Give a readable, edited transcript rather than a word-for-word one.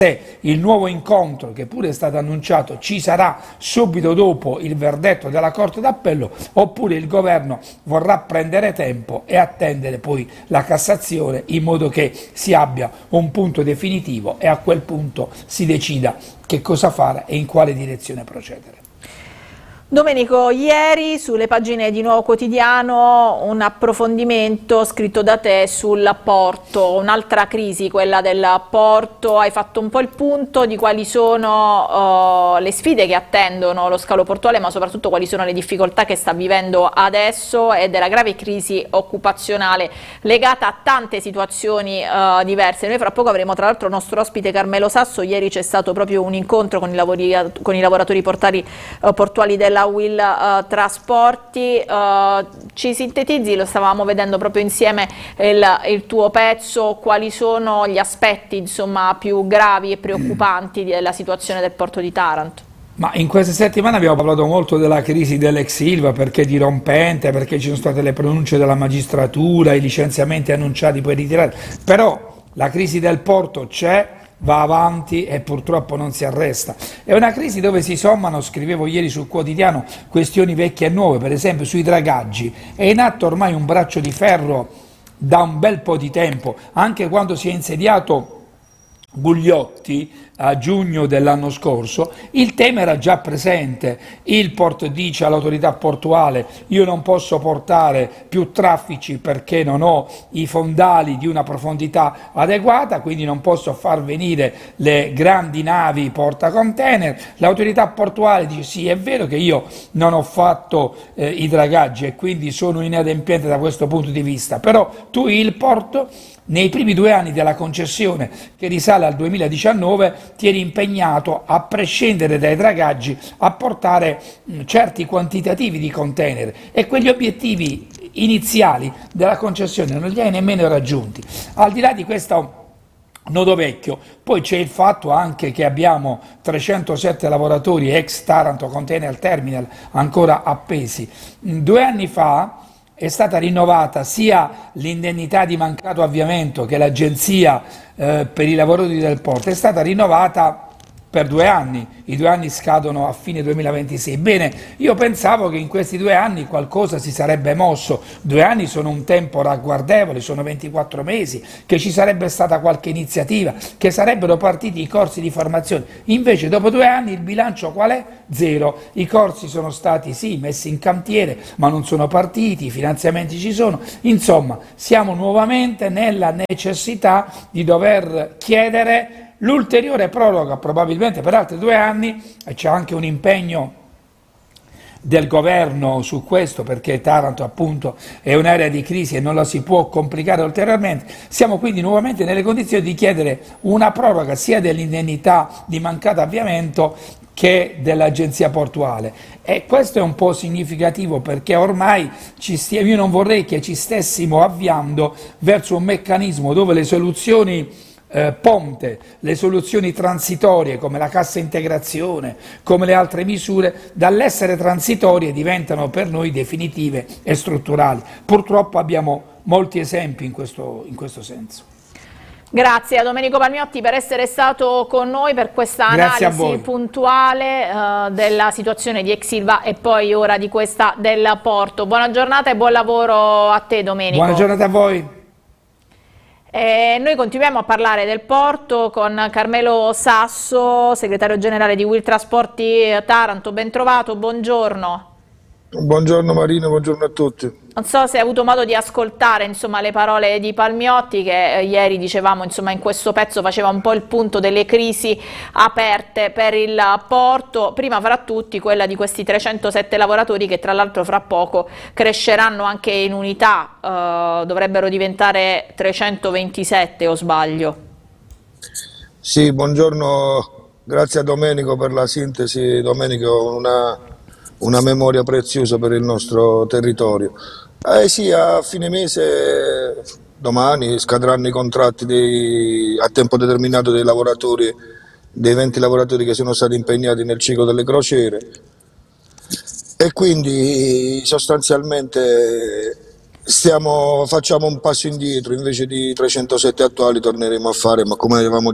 se il nuovo incontro, che pure è stato annunciato, ci sarà subito dopo il verdetto della Corte d'Appello, oppure il governo vorrà prendere tempo e attendere poi la Cassazione in modo che si abbia un punto definitivo e a quel punto si decida che cosa fare e in quale direzione procedere. Domenico, ieri sulle pagine di Nuovo Quotidiano un approfondimento scritto da te sul porto, un'altra crisi, quella del porto. Hai fatto un po' il punto di quali sono le sfide che attendono lo scalo portuale, ma soprattutto quali sono le difficoltà che sta vivendo adesso e della grave crisi occupazionale legata a tante situazioni diverse. Noi fra poco avremo tra l'altro il nostro ospite Carmelo Sasso. Ieri c'è stato proprio un incontro con i lavoratori portuali della Will Trasporti. Ci sintetizzi, lo stavamo vedendo proprio insieme il tuo pezzo, quali sono gli aspetti insomma più gravi e preoccupanti della situazione del porto di Taranto? Ma in queste settimane abbiamo parlato molto della crisi dell'ex Ilva, perché dirompente, perché ci sono state le pronunce della magistratura, i licenziamenti annunciati poi ritirati, però la crisi del porto c'è, va avanti e purtroppo non si arresta. È una crisi dove si sommano, scrivevo ieri sul quotidiano, questioni vecchie e nuove, per esempio sui dragaggi. È in atto ormai un braccio di ferro da un bel po' di tempo, anche quando si è insediato Gugliotti a giugno dell'anno scorso, il tema era già presente. Il port dice all'autorità portuale: io non posso portare più traffici perché non ho i fondali di una profondità adeguata, quindi non posso far venire le grandi navi portacontainer. L'autorità portuale dice: sì, è vero che io non ho fatto i dragaggi e quindi sono inadempiente da questo punto di vista, però tu, il porto, nei primi 2 anni della concessione, che risale al 2019, ti eri impegnato, a prescindere dai dragaggi, a portare certi quantitativi di container, e quegli obiettivi iniziali della concessione non li hai nemmeno raggiunti. Al di là di questo nodo vecchio, poi c'è il fatto anche che abbiamo 307 lavoratori ex Taranto Container Terminal ancora appesi. 2 anni fa è stata rinnovata sia l'indennità di mancato avviamento che l'agenzia per i lavoratori del porto, è stata rinnovata per 2 anni, i 2 anni scadono a fine 2026. Bene, io pensavo che in questi 2 anni qualcosa si sarebbe mosso. 2 anni sono un tempo ragguardevole, sono 24 mesi, che ci sarebbe stata qualche iniziativa, che sarebbero partiti i corsi di formazione. Invece dopo 2 anni il bilancio qual è? Zero. I corsi sono stati sì messi in cantiere, ma non sono partiti, i finanziamenti ci sono. Insomma, siamo nuovamente nella necessità di dover chiedere l'ulteriore proroga, probabilmente per altri 2 anni, e c'è anche un impegno del governo su questo, perché Taranto appunto è un'area di crisi e non la si può complicare ulteriormente. Siamo quindi nuovamente nelle condizioni di chiedere una proroga sia dell'indennità di mancato avviamento che dell'agenzia portuale, e questo è un po' significativo, perché ormai io non vorrei che ci stessimo avviando verso un meccanismo dove le soluzioni ponte, le soluzioni transitorie come la cassa integrazione, come le altre misure, dall'essere transitorie diventano per noi definitive e strutturali. Purtroppo abbiamo molti esempi in questo senso. Grazie a Domenico Palmiotti per essere stato con noi per questa analisi puntuale della situazione di ex Ilva e poi ora di questa del porto. Buona giornata e buon lavoro a te, Domenico. Buona giornata a voi. Noi continuiamo a parlare del porto con Carmelo Sasso, segretario generale di Will Trasporti Taranto. Ben trovato, buongiorno. Buongiorno Marino, buongiorno a tutti. Non so se hai avuto modo di ascoltare insomma, le parole di Palmiotti, che ieri dicevamo insomma, in questo pezzo faceva un po' il punto delle crisi aperte per il porto, prima fra tutti quella di questi 307 lavoratori che tra l'altro fra poco cresceranno anche in unità, dovrebbero diventare 327 o sbaglio? Sì, buongiorno, grazie a Domenico per la sintesi. Domenico, una memoria preziosa per il nostro territorio. Sì, a fine mese, domani, scadranno i contratti a tempo determinato dei lavoratori, dei 20 lavoratori che sono stati impegnati nel ciclo delle crociere, e quindi sostanzialmente facciamo un passo indietro. Invece di 307 attuali torneremo a fare, ma come avevamo